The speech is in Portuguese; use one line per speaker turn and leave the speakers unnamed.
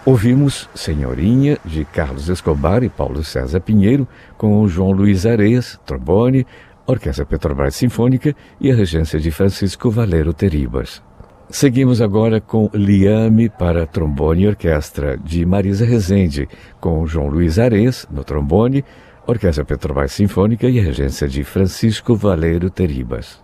Ouvimos Senhorinha, de Carlos Escobar e Paulo César Pinheiro, com João Luiz Ares, trombone, Orquestra Petrobras Sinfônica e a regência de Francisco Valério Teribas. Seguimos agora com Liame para trombone e orquestra, de Marisa Rezende, com João Luiz Ares, no trombone, Orquestra Petrobras Sinfônica e a regência de Francisco Valério Teribas.